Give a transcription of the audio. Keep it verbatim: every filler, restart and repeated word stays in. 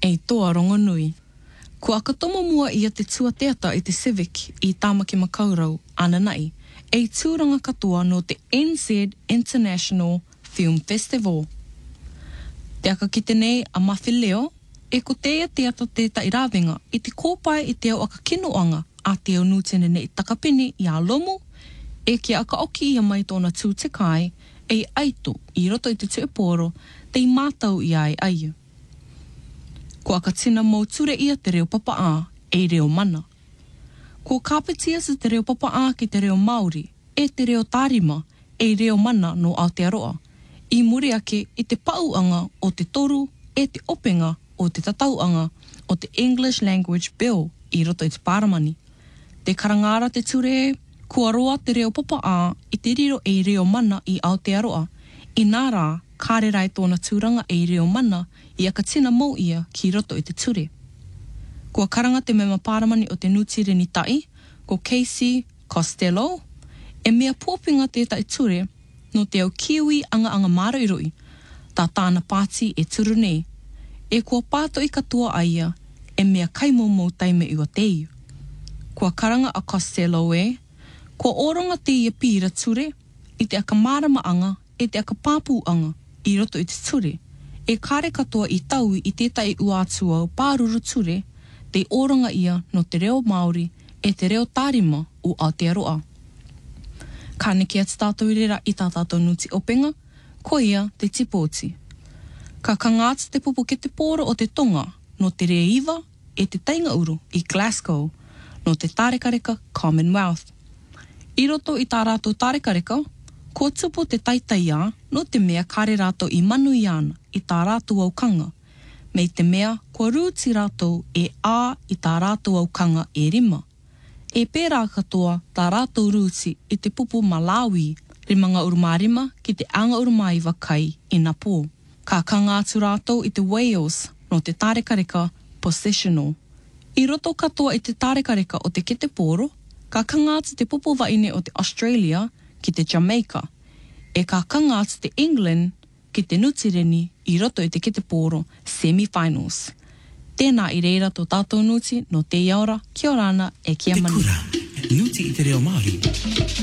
e toa rongonui. Ko akatomo mua ia te tuateata i te Civic i Tāmaki Makaurau, Ananai, e tūranga katoa no te N Z International Film Festival. Te aka ki te nei a mawhi leo, e ko teia teata te tairawenga i te kōpai i te au aka kinoanga a te au nūtene nei takapini i a lomo, e ke aka oki ia mai tōna tū te kai, e aito i roto i te tueporo, te i mātau i ai aiu. Ko aka tina mō ture ia te reo papa a, e reo mana. Ko kāpetia sa te reo papa a ki te reo Māori, e te reo tārima, e reo mana no Aotearoa. I muri ake i te pauanga o te toru, e te openga o te tatauanga o te English Language Bill i roto i te Pāramani. Te karangara te ture, kua roa te reo papa a i te riro e reo mana i Aotearoa. I nā rā, kārerai tōna tūranga e reo mana i aka tina mō ia ki roto i te ture. Kua karanga te mema Pāramani o te Nutire ni Tai, ko Casey Costello, e mea pōpinga tētai ture no te au kiwi anga anga māroiroi, tā tāna pāti e turu nei. E kua pāto i katoa aia, e mea kaimomou taime ua teiu. Kua karanga a Costello e, kua oronga te ia pīra ture, i te aka marama anga, e te aka pāpū anga, i roto i te ture. E kāre katoa i tau i tētai uatua o pāruru ture, te oronga ia no te reo Māori, e te reo tārima o Aotearoa. Ka neke atu tātou i rera i tā tātou nuti openga, ko ia te tipoti. Ka kangāta te pupu ke te pōra o te tonga, no te rea iwa, e te taingauru i Glasgow, no te tārekareka Commonwealth. I roto i tā rātou tārekareka, ko tupo te taitaia no te mea kare rātou i manu i ana i tā rātou aukanga, mei te mea kua rūti rātou e ā i tā rātou aukanga e rima. E pērā katoa tā rātou rūti i te pupu Malawi, rimanga urumārima ki te anga urumaiwa kai i nā pō. Ka kangātu rātou i te Wales no te tārekareka Possessional. I roto katoa i te tārekareka o te Kete Pōro, ka kangātu te pupu waine o te Australia ki te Jamaica. E ka kangātu te England ki te Nutireni i roto i te Kete Pōro semi-finals. Tēnā i reira tō tātou nuti no te iaora, kia orana e kia mani. Te kura, nuti i te reo Māori.